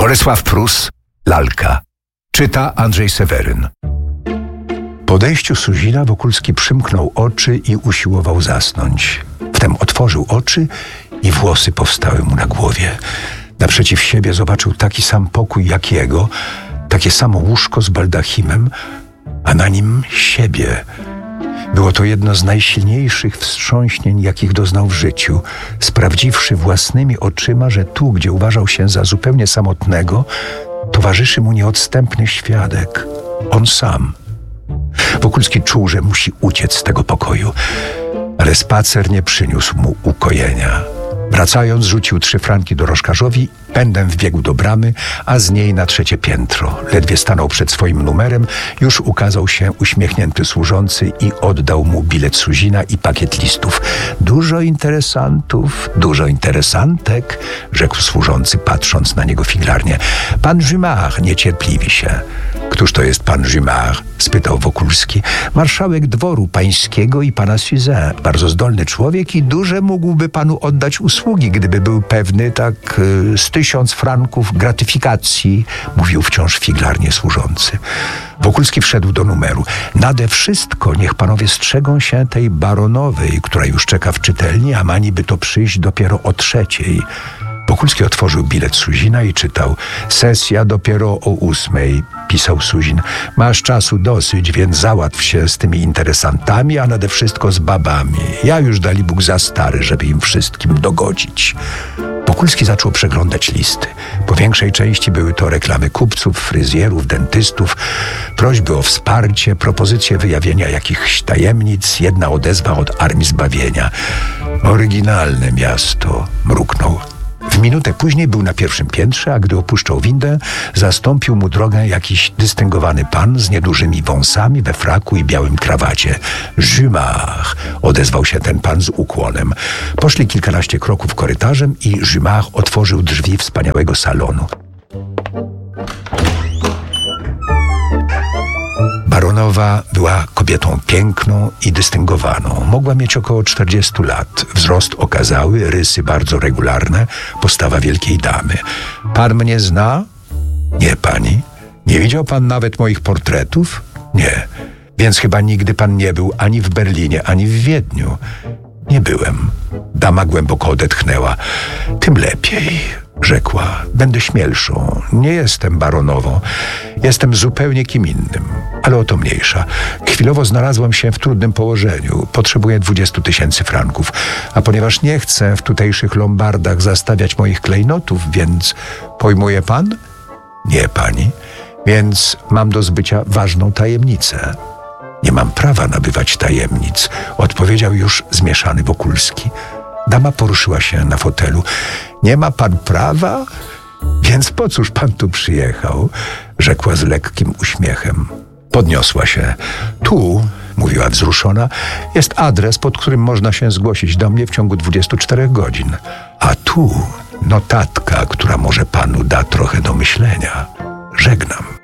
Bolesław Prus, Lalka. Czyta Andrzej Seweryn. Po odejściu Suzina Wokulski przymknął oczy i usiłował zasnąć. Wtem otworzył oczy i włosy powstały mu na głowie. Naprzeciw siebie zobaczył taki sam pokój jak jego, takie samo łóżko z baldachimem, a na nim siebie. Było to jedno z najsilniejszych wstrząśnień, jakich doznał w życiu, sprawdziwszy własnymi oczyma, że tu, gdzie uważał się za zupełnie samotnego, towarzyszy mu nieodstępny świadek, on sam. Wokulski czuł, że musi uciec z tego pokoju, ale spacer nie przyniósł mu ukojenia. Wracając, rzucił 3 franki dorożkarzowi, pędem wbiegł do bramy, a z niej na 3. piętro. Ledwie stanął przed swoim numerem, już ukazał się uśmiechnięty służący i oddał mu bilet Suzina i pakiet listów. Dużo interesantów, dużo interesantek, rzekł służący, patrząc na niego figlarnie. Pan Jumart niecierpliwi się. Któż to jest pan Jumart? Spytał Wokulski. Marszałek dworu pańskiego i pana Suzin. Bardzo zdolny człowiek i duże mógłby panu oddać usługi, gdyby był pewny tak z 1000 franków gratyfikacji, mówił wciąż figlarnie służący. Wokulski wszedł do numeru. Nade wszystko niech panowie strzegą się tej baronowej, która już czeka w czytelni, a ma niby to przyjść dopiero o 3. Wokulski otworzył bilet Suzina i czytał. Sesja dopiero o 8, pisał Suzin. Masz czasu dosyć, więc załatw się z tymi interesantami, a nade wszystko z babami. Ja już dalibóg za stary, żeby im wszystkim dogodzić. Wokulski zaczął przeglądać listy. Po większej części były to reklamy kupców, fryzjerów, dentystów, prośby o wsparcie, propozycje wyjawienia jakichś tajemnic, jedna odezwa od Armii Zbawienia. Oryginalne miasto, mruknął. W minutę później był na 1. piętrze, a gdy opuszczał windę, zastąpił mu drogę jakiś dystyngowany pan z niedużymi wąsami, we fraku i białym krawacie. Jumart, odezwał się ten pan z ukłonem. Poszli kilkanaście kroków korytarzem i Jumart otworzył drzwi wspaniałego salonu. Baronowa była kobietą piękną i dystyngowaną. Mogła mieć około 40 lat. Wzrost okazały, rysy bardzo regularne, postawa wielkiej damy. Pan mnie zna? Nie, pani. Nie widział pan nawet moich portretów? Nie. Więc chyba nigdy pan nie był ani w Berlinie, ani w Wiedniu. Nie byłem. Dama głęboko odetchnęła. Tym lepiej, rzekła. Będę śmielszą. Nie jestem baronową. Jestem zupełnie kim innym. Ale o to mniejsza. Chwilowo znalazłam się w trudnym położeniu. Potrzebuję 20 000 franków. A ponieważ nie chcę w tutejszych lombardach zastawiać moich klejnotów, więc pojmuje pan? Nie, pani. Więc mam do zbycia ważną tajemnicę. Nie mam prawa nabywać tajemnic, odpowiedział już zmieszany Wokulski. Dama poruszyła się na fotelu. Nie ma pan prawa? Więc po cóż pan tu przyjechał? Rzekła z lekkim uśmiechem. Podniosła się. Tu, mówiła wzruszona, jest adres, pod którym można się zgłosić do mnie w ciągu 24 godzin. A tu notatka, która może panu da trochę do myślenia. Żegnam.